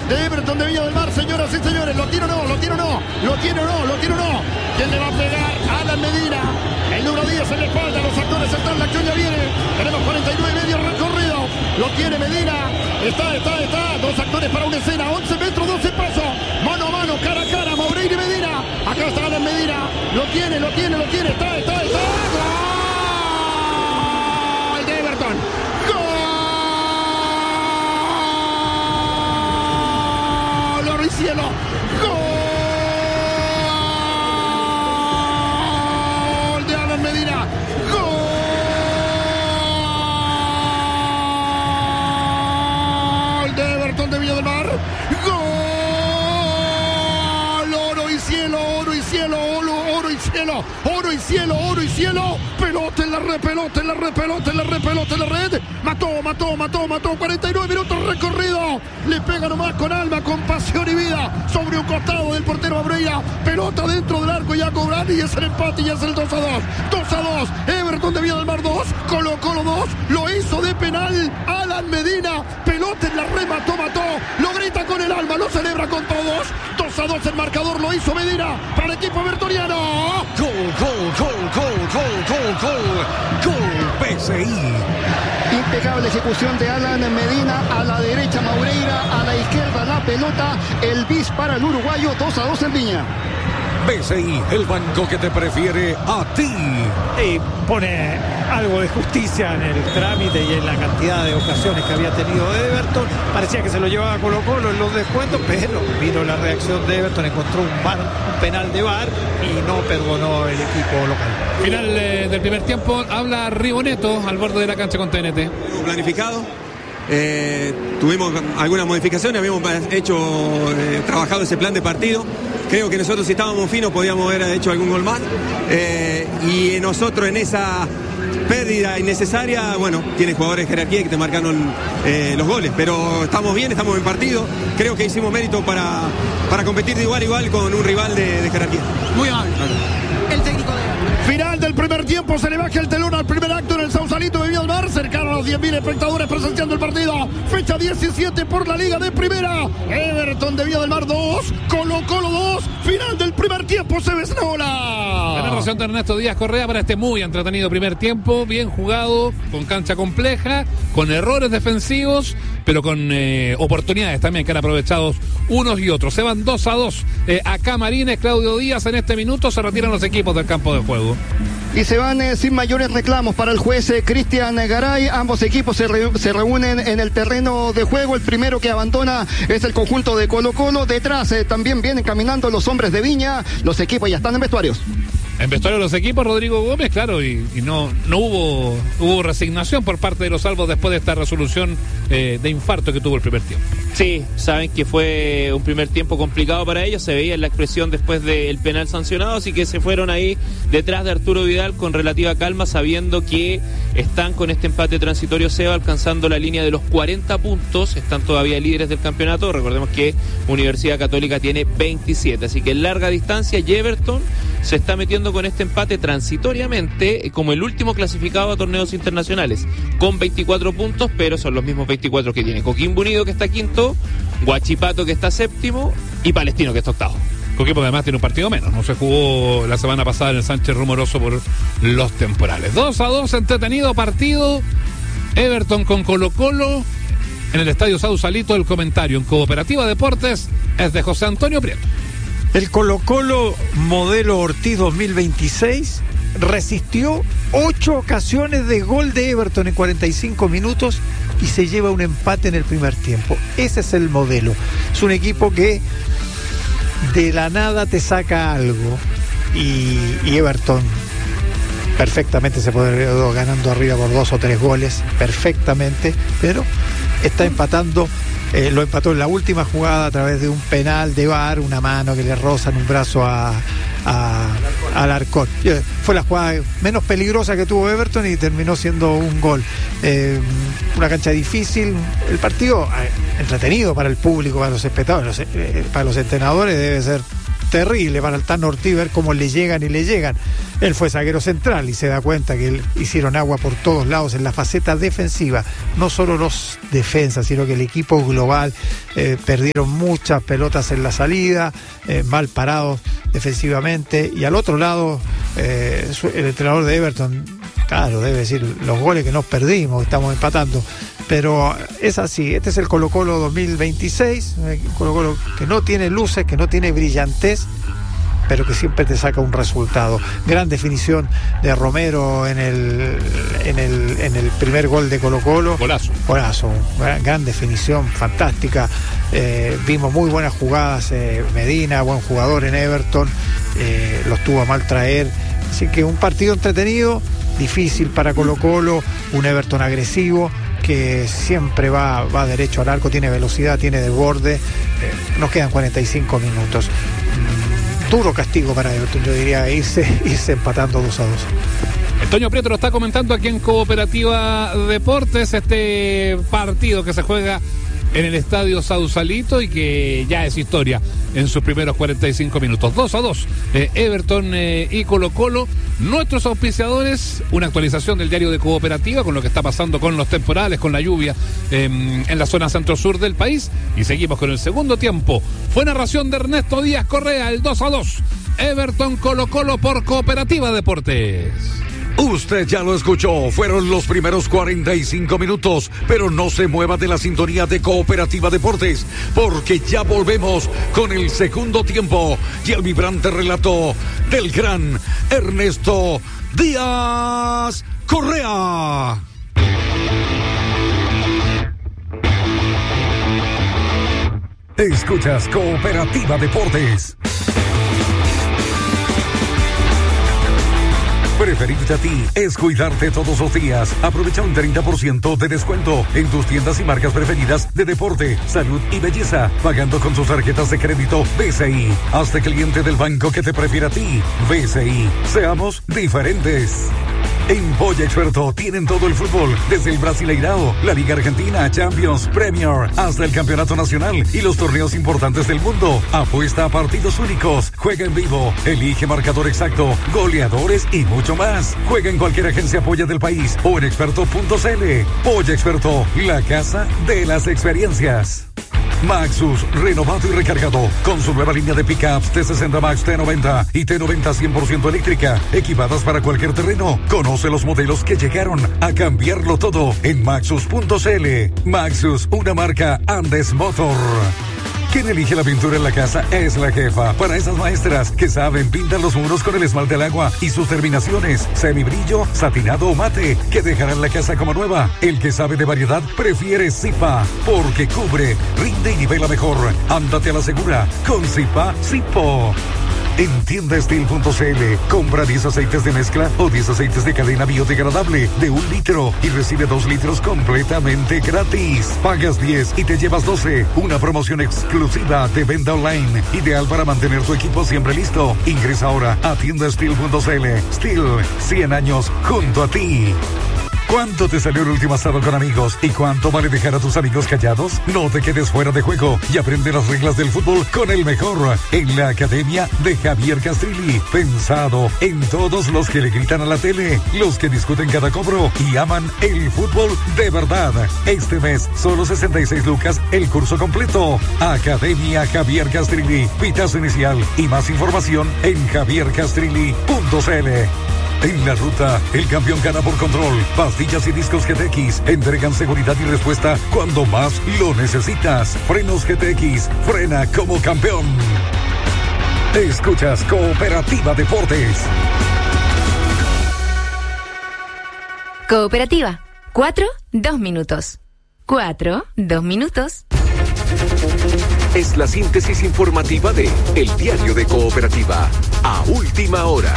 de Everton de Viña del Mar, señoras y señores. Lo tiene o no. ¿Quién le va a pegar? Alan Medina. El número 10 en la espalda. Los actores están, la acción ya viene. Tenemos 49 y medio recorrido. Lo tiene Medina. Está. Dos actores para una escena. 11 metros, 12 pasos. Mano a mano, cara a cara. Moreira y Medina. Acá está Alan Medina. Lo tiene. Está. ¡Gol de Everton! ¡Gol! ¡Oro y cielo! ¡Gol de Alan Medina! ¡Gol de Everton de Viña del Mar! ¡Gol! ¡Oro y cielo! Pelota en la red. Mató. 49 minutos recorrido. Le pega nomás con alma, con pasión y vida sobre un costado del portero Abreira. Pelota dentro del arco, ya cobran y es el empate y es el 2-2. 2-2. Everton de Viña del Mar 2. Colo-Colo 2. Lo hizo de penal Alan Medina. Pelota en la red, mató. Lo grita con el alma, lo celebra con todos. 2-2 el marcador, lo hizo Medina para el equipo evertoniano. Gol, PSI. Impecable ejecución de Alan Medina. A la derecha Moreira, a la izquierda la pelota. El bis para el uruguayo. 2-2 en Viña. PSI, el banco que te prefiere a ti. Y pone algo de justicia en el trámite y en la cantidad de ocasiones que había tenido Everton. Parecía que se lo llevaba Colo-Colo en los descuentos, pero vino la reacción de Everton, encontró un penal de VAR y no perdonó el equipo local. Final del primer tiempo, habla Riboneto al borde de la cancha con TNT. Planificado. Tuvimos algunas modificaciones, habíamos trabajado ese plan de partido. Creo que nosotros, si estábamos finos, podíamos haber hecho algún gol más. Y nosotros, en esa pérdida innecesaria, tiene jugadores de jerarquía que te marcaron los goles. Pero estamos bien, estamos en partido. Creo que hicimos mérito para competir de igual a igual con un rival de jerarquía. Muy amable. El técnico de final del primer tiempo, se le baja el telón al primer acto en el Sausalito de Viña del Mar, cercano a los 10.000 espectadores presenciando el partido. Fecha 17 por la Liga de Primera. Everton de Viña del Mar 2, Colo-Colo 2. Final del primer tiempo, se ve la bola. La narración de Ernesto Díaz Correa para este muy entretenido primer tiempo, bien jugado, con cancha compleja, con errores defensivos, pero con oportunidades también que han aprovechado unos y otros. Se van 2-2 a Camarines. Claudio Díaz, en este minuto se retiran los equipos del campo de juego. Y se van sin mayores reclamos para el juez Cristian Garay. Ambos equipos se reúnen en el terreno de juego. El primero que abandona es el conjunto de Colo-Colo. Detrás también vienen caminando los hombres de Viña. Los equipos ya están en vestuarios. En vestuario los equipos, Rodrigo Gómez, claro, y no hubo resignación por parte de los salvos después de esta resolución de infarto que tuvo el primer tiempo. Sí, saben que fue un primer tiempo complicado para ellos, se veía en la expresión después del penal sancionado, así que se fueron ahí detrás de Arturo Vidal con relativa calma, sabiendo que están con este empate transitorio, Seba, alcanzando la línea de los 40 puntos, están todavía líderes del campeonato. Recordemos que Universidad Católica tiene 27, así que en larga distancia Everton se está metiendo con este empate transitoriamente como el último clasificado a torneos internacionales, con 24 puntos, pero son los mismos 24 que tiene Coquimbo Unido, que está quinto, Huachipato, que está séptimo, y Palestino, que está octavo. Coquimbo además tiene un partido menos, no se jugó la semana pasada en el Sánchez Rumoroso por los temporales. 2-2, entretenido partido. Everton con Colo-Colo en el Estadio Sausalito. El comentario en Cooperativa Deportes es de José Antonio Prieto. El Colo-Colo modelo Ortiz 2026 resistió 8 ocasiones de gol de Everton en 45 minutos y se lleva un empate en el primer tiempo. Ese es el modelo. Es un equipo que de la nada te saca algo, y Everton perfectamente se puede ir ganando arriba por 2 o 3 goles, perfectecamente, pero está empatando. Lo empató en la última jugada a través de un penal de VAR, una mano que le roza en un brazo al Alarcón. Fue la jugada menos peligrosa que tuvo Everton y terminó siendo un gol. Una cancha difícil, el partido entretenido para el público, para los espectadores, para los entrenadores debe ser terrible para el Tano Ortiz ver cómo le llegan. Él fue zaguero central y se da cuenta que hicieron agua por todos lados en la faceta defensiva. No solo los defensas, sino que el equipo global perdieron muchas pelotas en la salida, mal parados defensivamente. Y al otro lado, el entrenador de Everton, claro, debe decir los goles que nos perdimos, estamos empatando. Pero es así, este es el Colo-Colo 2026, un Colo-Colo que no tiene luces, que no tiene brillantez, pero que siempre te saca un resultado. Gran definición de Romero en el primer gol de Colo-Colo. Golazo, gran definición, fantástica. Vimos muy buenas jugadas, Medina, buen jugador en Everton, los tuvo a mal traer. Así que un partido entretenido, difícil para Colo-Colo, un Everton agresivo, que siempre va derecho al arco, tiene velocidad, tiene desborde. Nos quedan 45 minutos. Duro castigo para Everton, yo diría, irse empatando 2-2. Toño Prieto lo está comentando aquí en Cooperativa Deportes, este partido que se juega en el estadio Sausalito y que ya es historia en sus primeros 45 minutos. 2-2, Everton y Colo-Colo. Nuestros auspiciadores, una actualización del diario de Cooperativa con lo que está pasando con los temporales, con la lluvia en la zona centro-sur del país. Y seguimos con el segundo tiempo. Fue narración de Ernesto Díaz Correa, el 2-2. Everton Colo-Colo por Cooperativa Deportes. Usted ya lo escuchó, fueron los primeros 45 minutos, pero no se mueva de la sintonía de Cooperativa Deportes, porque ya volvemos con el segundo tiempo y el vibrante relato del gran Ernesto Díaz Correa. Escuchas Cooperativa Deportes. Preferirte a ti es cuidarte todos los días. Aprovecha un 30% de descuento en tus tiendas y marcas preferidas de deporte, salud y belleza, pagando con tus tarjetas de crédito BCI. Hazte cliente del banco que te prefiere a ti. BCI. Seamos diferentes. En Polla Experto tienen todo el fútbol, desde el Brasileirao, la Liga Argentina, Champions, Premier, hasta el Campeonato Nacional y los torneos importantes del mundo. Apuesta a partidos únicos, juega en vivo, elige marcador exacto, goleadores y mucho más. Juega en cualquier agencia Polla del país o en experto.cl. Polla Experto, la casa de las experiencias. Maxus, renovado y recargado, con su nueva línea de pickups T60 Max, T90 y T90 100% eléctrica, equipadas para cualquier terreno. Conoce los modelos que llegaron a cambiarlo todo en Maxus.cl. Maxus, una marca Andes Motor. Quien elige la pintura en la casa es la jefa. Para esas maestras que saben pintar los muros con el esmalte al agua y sus terminaciones, semibrillo, satinado o mate, que dejarán la casa como nueva. El que sabe de variedad prefiere Zipa, porque cubre, rinde y nivela mejor. Ándate a la segura con Zipa Zipo. En tiendastil.cl, compra 10 aceites de mezcla o 10 aceites de cadena biodegradable de 1 litro y recibe 2 litros completamente gratis. Pagas 10 y te llevas 12. Una promoción exclusiva de venta online, ideal para mantener tu equipo siempre listo. Ingresa ahora a tiendastil.cl. Steel, 100 años junto a ti. ¿Cuánto te salió el último asado con amigos? ¿Y cuánto vale dejar a tus amigos callados? No te quedes fuera de juego y aprende las reglas del fútbol con el mejor en la Academia de Javier Castrilli. Pensado en todos los que le gritan a la tele, los que discuten cada cobro y aman el fútbol de verdad. Este mes, solo 66 lucas el curso completo. Academia Javier Castrilli. Pitazo inicial y más información en javiercastrilli.cl. En la ruta, el campeón gana por control. Pastillas y discos GTX entregan seguridad y respuesta cuando más lo necesitas. Frenos GTX, frena como campeón. Escuchas Cooperativa Deportes. Cooperativa, 4-2 minutos. 4-2 minutos. Es la síntesis informativa de El Diario de Cooperativa, a última hora.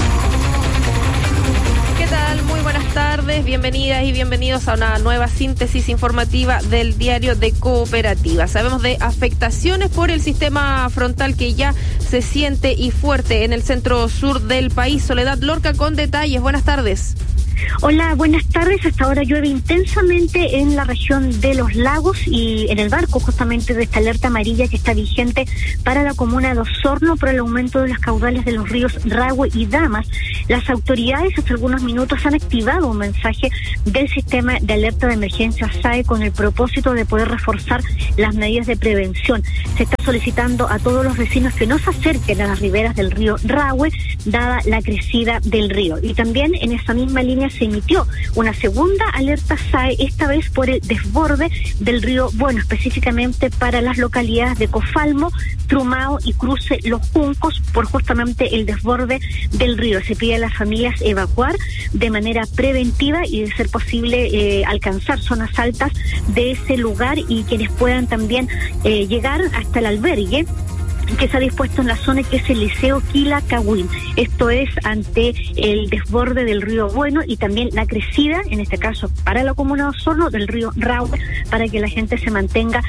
¿Qué tal? Muy buenas tardes, bienvenidas y bienvenidos a una nueva síntesis informativa del Diario de Cooperativa. Sabemos de afectaciones por el sistema frontal que ya se siente y fuerte en el centro sur del país. Soledad Lorca con detalles, buenas tardes. Hola, buenas tardes. Hasta ahora llueve intensamente en la región de Los Lagos y en el marco justamente de esta alerta amarilla que está vigente para la comuna de Osorno por el aumento de los caudales de los ríos Rahue y Damas. Las autoridades hace algunos minutos han activado un mensaje del sistema de alerta de emergencia SAE con el propósito de poder reforzar las medidas de prevención. Se está solicitando a todos los vecinos que no se acerquen a las riberas del río Rahue, dada la crecida del río. Y también en esa misma línea se emitió una segunda alerta SAE, esta vez por el desborde del río Bueno, específicamente para las localidades de Cofalmo, Trumao y Cruce Los Juncos, por justamente el desborde del río. Se pide a las familias evacuar de manera preventiva y, de ser posible, alcanzar zonas altas de ese lugar, y quienes puedan también llegar hasta el albergue que se ha dispuesto en la zona, que es el Liceo Quilacagüín. Esto es ante el desborde del río Bueno y también la crecida, en este caso para la comuna de Osorno, del río Rahue, para que la gente se mantenga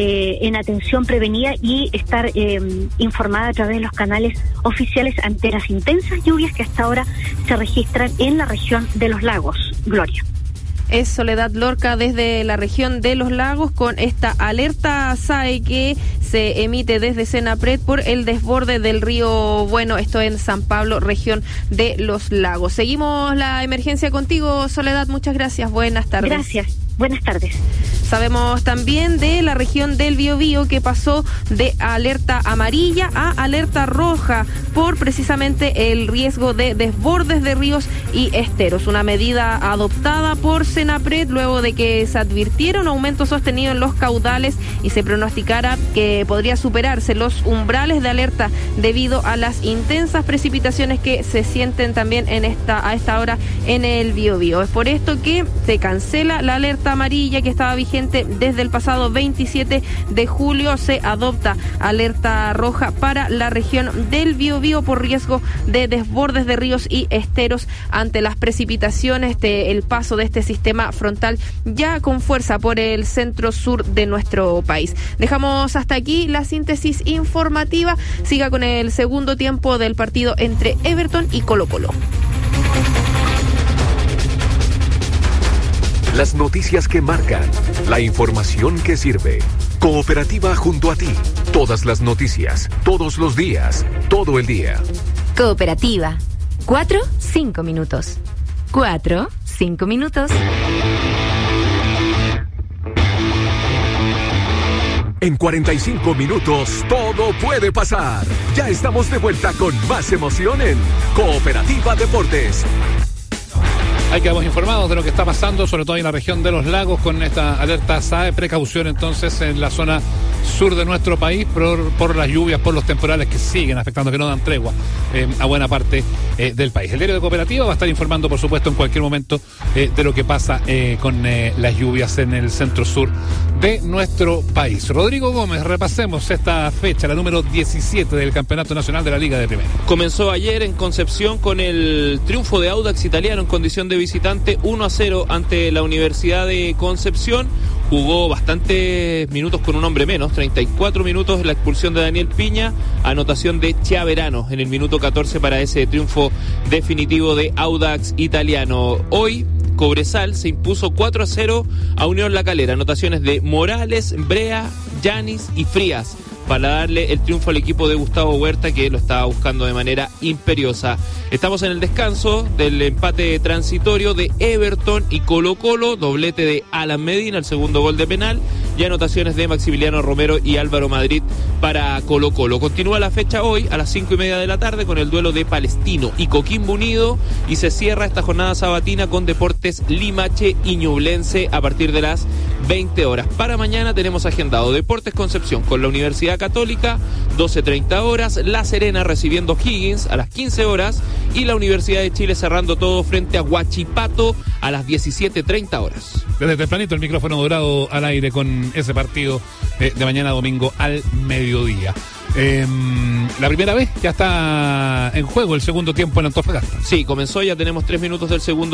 en atención prevenida y estar informada a través de los canales oficiales ante las intensas lluvias que hasta ahora se registran en la región de Los Lagos. Gloria. Es Soledad Lorca desde la región de Los Lagos con esta alerta SAE que se emite desde Senapred por el desborde del río Bueno, esto en San Pablo, región de Los Lagos. Seguimos la emergencia contigo, Soledad, muchas gracias, buenas tardes. Gracias, buenas tardes. Sabemos también de la región del Biobío que pasó de alerta amarilla a alerta roja por precisamente el riesgo de desbordes de ríos y esteros. Una medida adoptada por Senapred luego de que se advirtiera un aumento sostenido en los caudales y se pronosticara que podría superarse los umbrales de alerta debido a las intensas precipitaciones que se sienten también a esta hora en el Biobío. Es por esto que se cancela la alerta amarilla que estaba vigente desde el pasado 27 de julio. Se adopta alerta roja para la región del Biobío por riesgo de desbordes de ríos y esteros ante las precipitaciones, el paso de este sistema frontal ya con fuerza por el centro sur de nuestro país. Dejamos hasta aquí la síntesis informativa. Siga con el segundo tiempo del partido entre Everton y Colo-Colo. Las noticias que marcan, la información que sirve. Cooperativa junto a ti. Todas las noticias, todos los días, todo el día. Cooperativa. 4-5 minutos. 4-5 minutos. En 45 minutos todo puede pasar. Ya estamos de vuelta con más emoción en Cooperativa Deportes. Ahí quedamos informados de lo que está pasando, sobre todo en la región de Los Lagos, con esta alerta SAE. Precaución entonces en la zona sur de nuestro país por las lluvias, por los temporales que siguen afectando, que no dan tregua a buena parte del país. El diario de Cooperativa va a estar informando, por supuesto, en cualquier momento de lo que pasa con las lluvias en el centro sur de nuestro país. Rodrigo Gómez, repasemos esta fecha, la número 17 del Campeonato Nacional de la Liga de Primera. Comenzó ayer en Concepción con el triunfo de Audax Italiano en condición de visitante 1-0 ante la Universidad de Concepción. Jugó bastantes minutos con un hombre menos, 34 minutos, la expulsión de Daniel Piña, anotación de Chiaverano en el minuto 14 para ese triunfo definitivo de Audax Italiano. Hoy Cobresal se impuso 4-0 a Unión La Calera, anotaciones de Morales, Brea, Yanis y Frías, para darle el triunfo al equipo de Gustavo Huerta, que lo estaba buscando de manera imperiosa. Estamos en el descanso del empate transitorio de Everton y Colo-Colo, doblete de Alan Medina, el segundo gol de penal, y anotaciones de Maximiliano Romero y Álvaro Madrid para Colo-Colo. Continúa la fecha hoy a las 5:30 de la tarde con el duelo de Palestino y Coquimbo Unido, y se cierra esta jornada sabatina con Deportes Limache y Ñublense a partir de las 20 horas. Para mañana tenemos agendado Deportes Concepción con la Universidad Católica, 12:30 horas, La Serena recibiendo Higgins a las 15 horas y la Universidad de Chile cerrando todo frente a Huachipato a las 17:30 horas. Desde tempranito el micrófono dorado al aire con ese partido de mañana domingo al mediodía. La primera vez ya está en juego el segundo tiempo en Antofagasta. Sí, comenzó, ya tenemos 3 minutos del segundo